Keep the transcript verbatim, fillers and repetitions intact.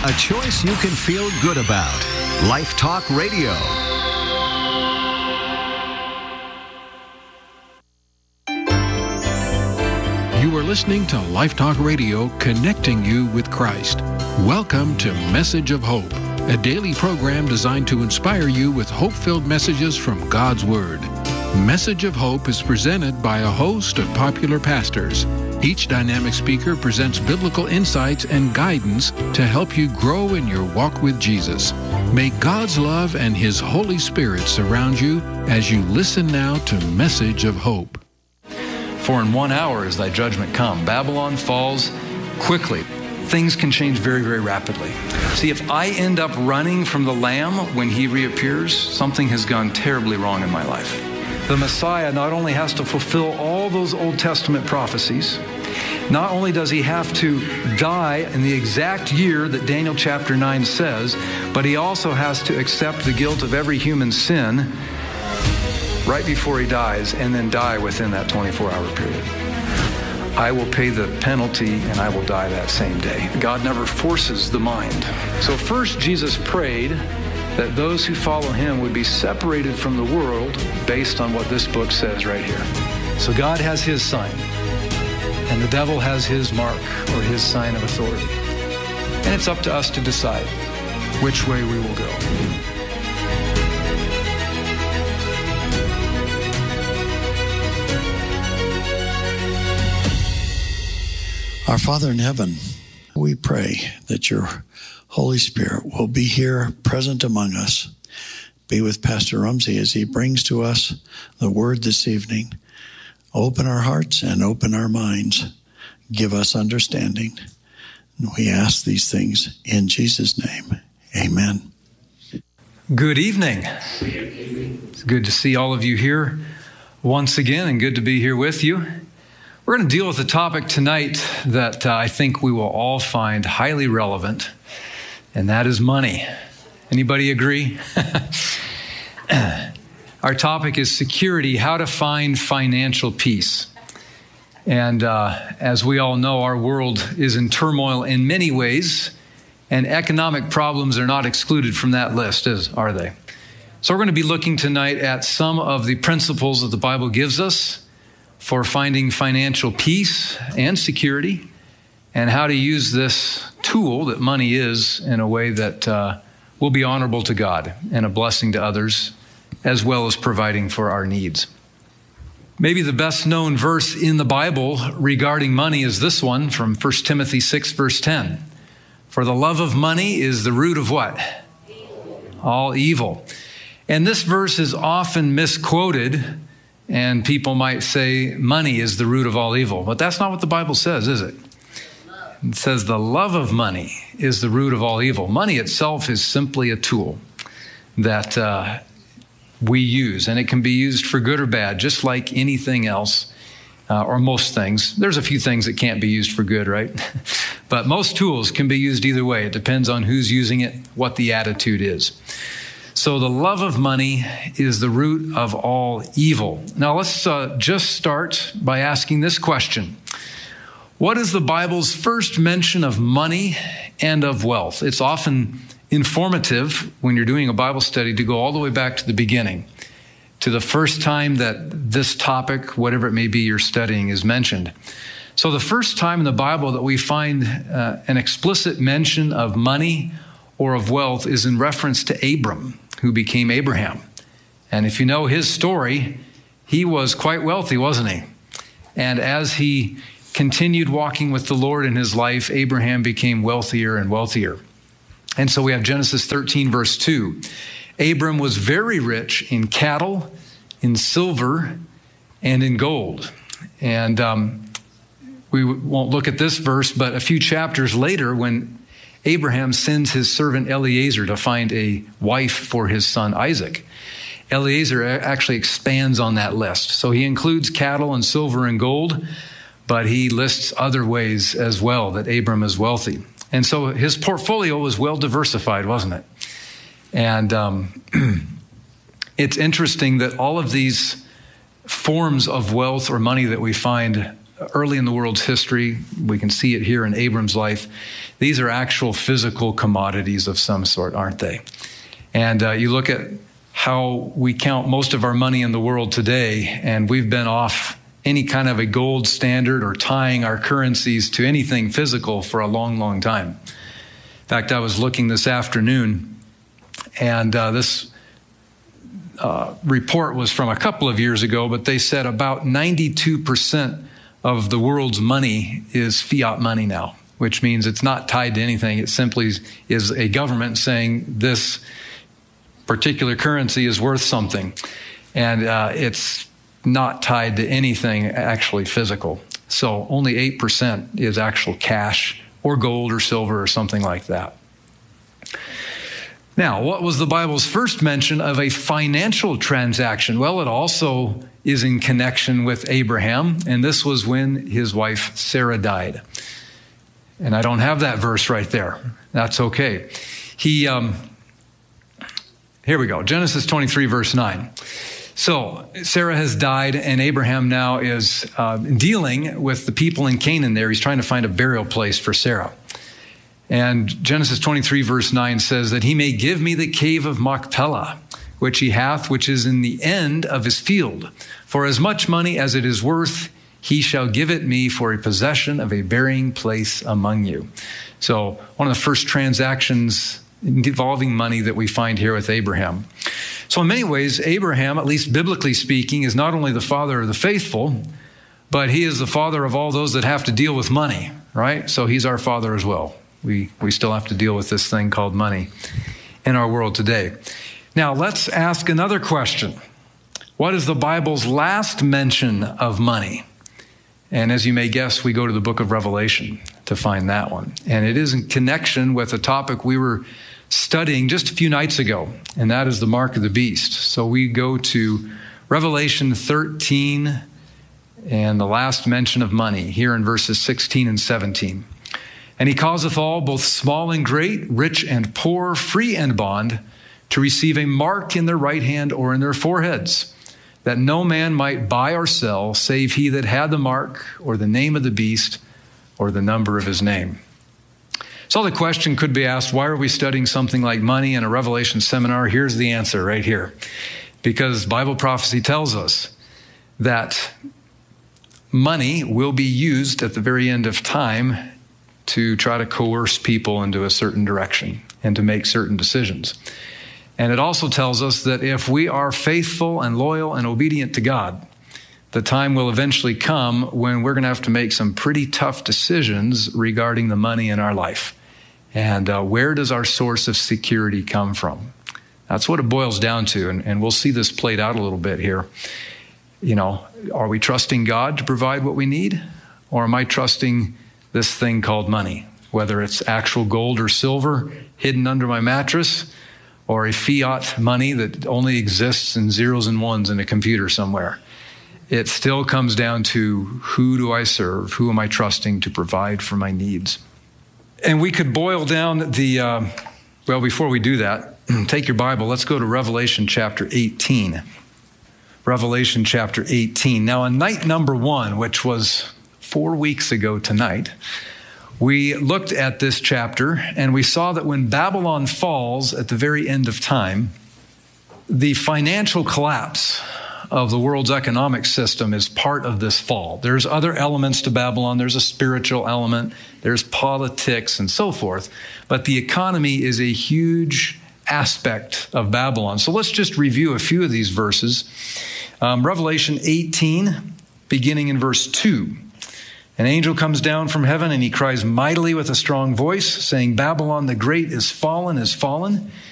a choice you can feel good about. Life Talk Radio. You are listening to Life Talk Radio, connecting you with Christ. Welcome to Message of Hope, a daily program designed to inspire you with hope-filled messages from God's Word. Message of Hope is presented by a host of popular pastors. Each dynamic speaker presents biblical insights and guidance to help you grow in your walk with Jesus. May God's love and His Holy Spirit surround you as you listen now to Message of Hope. For in one hour is thy judgment come. Babylon falls quickly. Things can change very, very rapidly. See, if I end up running from the Lamb when He reappears, something has gone terribly wrong in my life. The Messiah not only has to fulfill all those Old Testament prophecies, not only does He have to die in the exact year that Daniel chapter nine says, but He also has to accept the guilt of every human sin right before He dies, and then die within that twenty-four hour period. I will pay the penalty and I will die that same day. God never forces the mind. So first, Jesus prayed that those who follow Him would be separated from the world based on what this book says right here. So God has His sign, and the devil has his mark or his sign of authority. And it's up to us to decide which way we will go. Our Father in heaven, we pray that your Holy Spirit will be here present among us. Be with Pastor Rumsey as he brings to us the word this evening. Open our hearts and open our minds. Give us understanding. And we ask these things in Jesus' name. Amen. Good evening. It's good to see all of you here once again, and good to be here with you. We're going to deal with a topic tonight that uh, I think we will all find highly relevant, and that is money. Anybody agree? Our topic is security, how to find financial peace. And uh, as we all know, our world is in turmoil in many ways, and economic problems are not excluded from that list, is, are they? So we're going to be looking tonight at some of the principles that the Bible gives us for finding financial peace and security, and how to use this tool that money is in a way that uh, will be honorable to God and a blessing to others, as well as providing for our needs. Maybe the best known verse in the Bible regarding money is this one from First Timothy six, verse ten. For the love of money is the root of what? Evil. All evil. And this verse is often misquoted, and people might say money is the root of all evil. But that's not what the Bible says, is it? It says the love of money is the root of all evil. Money itself is simply a tool that uh, we use, and it can be used for good or bad, just like anything else, uh, or most things. There's a few things that can't be used for good, right? But most tools can be used either way. It depends on who's using it, what the attitude is. So the love of money is the root of all evil. Now let's uh, just start by asking this question. What is the Bible's first mention of money and of wealth? It's often informative when you're doing a Bible study to go all the way back to the beginning, to the first time that this topic, whatever it may be you're studying, is mentioned. So the first time in the Bible that we find uh, an explicit mention of money or of wealth is in reference to Abram, who became Abraham. And if you know his story, he was quite wealthy, wasn't he? And as he continued walking with the Lord in his life, Abraham became wealthier and wealthier. And so we have Genesis thirteen, verse two. Abram was very rich in cattle, in silver, and in gold. And um, we won't look at this verse, but a few chapters later, when Abraham sends his servant Eliezer to find a wife for his son Isaac, Eliezer actually expands on that list. So he includes cattle and silver and gold, but he lists other ways as well that Abram is wealthy. And so his portfolio was well diversified, wasn't it? And um, it's interesting that all of these forms of wealth or money that we find early in the world's history. We can see it here in Abram's life. These are actual physical commodities of some sort, aren't they? And uh, you look at how we count most of our money in the world today, and we've been off any kind of a gold standard or tying our currencies to anything physical for a long, long time. In fact, I was looking this afternoon, and uh, this uh, report was from a couple of years ago, but they said about ninety-two percent of the world's money is fiat money now, which means it's not tied to anything. It simply is a government saying this particular currency is worth something, and uh, it's not tied to anything actually physical. So only eight percent is actual cash or gold or silver or something like that. Now, what was the Bible's first mention of a financial transaction? Well, it also is in connection with Abraham, and this was when his wife Sarah died. And I don't have that verse right there. That's okay. He, um, here we go, Genesis twenty-three, verse nine. So Sarah has died, and Abraham now is uh, dealing with the people in Canaan there. He's trying to find a burial place for Sarah. And Genesis twenty-three, verse nine says that he may give me the cave of Machpelah, which he hath, which is in the end of his field. For as much money as it is worth, he shall give it me for a possession of a burying place among you. So one of the first transactions involving money that we find here with Abraham. So in many ways, Abraham, at least biblically speaking, is not only the father of the faithful, but he is the father of all those that have to deal with money, right? So he's our father as well. We, we still have to deal with this thing called money in our world today. Now, let's ask another question. What is the Bible's last mention of money? And as you may guess, we go to the book of Revelation to find that one. And it is in connection with a topic we were studying just a few nights ago, and that is the mark of the beast. So we go to Revelation thirteen and the last mention of money here in verses sixteen and seventeen. And he causeth all, both small and great, rich and poor, free and bond, to receive a mark in their right hand or in their foreheads, that no man might buy or sell, save he that had the mark or the name of the beast or the number of his name. So the question could be asked, why are we studying something like money in a Revelation seminar? Here's the answer right here. Because Bible prophecy tells us that money will be used at the very end of time to try to coerce people into a certain direction and to make certain decisions. And it also tells us that if we are faithful and loyal and obedient to God, the time will eventually come when we're going to have to make some pretty tough decisions regarding the money in our life. And uh, where does our source of security come from? That's what it boils down to. And, and we'll see this played out a little bit here. You know, are we trusting God to provide what we need? Or am I trusting this thing called money, whether it's actual gold or silver hidden under my mattress, or a fiat money that only exists in zeros and ones in a computer somewhere? It still comes down to, who do I serve? Who am I trusting to provide for my needs? And we could boil down the, uh, well, before we do that, take your Bible, let's go to Revelation chapter eighteen. Revelation chapter eighteen. Now, on night number one, which was four weeks ago tonight, we looked at this chapter and we saw that when Babylon falls at the very end of time, the financial collapse of the world's economic system is part of this fall. There's other elements to Babylon. There's a spiritual element. There's politics and so forth. But the economy is a huge aspect of Babylon. So let's just review a few of these verses. Um, Revelation eighteen, beginning in verse two. An angel comes down from heaven, and he cries mightily with a strong voice, saying, Babylon the great is fallen, is fallen,